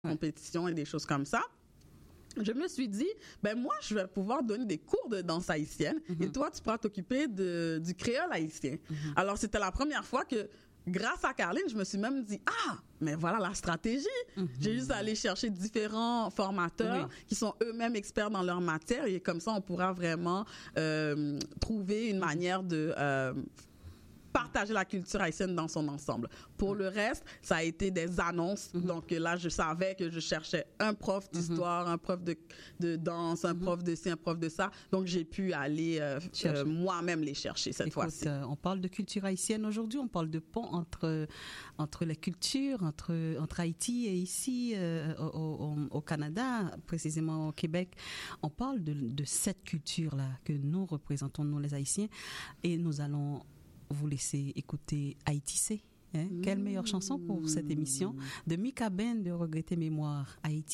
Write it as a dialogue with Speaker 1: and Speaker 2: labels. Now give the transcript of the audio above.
Speaker 1: compétitions et des choses comme ça. Je me suis dit, moi, je vais pouvoir donner des cours de danse haïtienne et toi, tu pourras t'occuper du créole haïtien. Alors, c'était la première fois que, grâce à Carline, je me suis même dit, mais voilà la stratégie. J'ai juste à aller chercher différents formateurs qui sont eux-mêmes experts dans leur matière et comme ça, on pourra vraiment trouver une manière de partager la culture haïtienne dans son ensemble. Pour le reste, ça a été des annonces. Donc là, je savais que je cherchais un prof d'histoire, un prof de danse, un prof de ci, un prof de ça. Donc j'ai pu aller moi-même les chercher cette fois-ci.
Speaker 2: On parle de culture haïtienne aujourd'hui, on parle de pont entre la culture, entre Haïti et ici au Canada, précisément au Québec. On parle de cette culture-là que nous représentons, nous les Haïtiens, et nous allons vous laisser écouter Haïti. Quelle meilleure chanson pour cette émission de Mika Ben de Regretter Mémoire Haïti.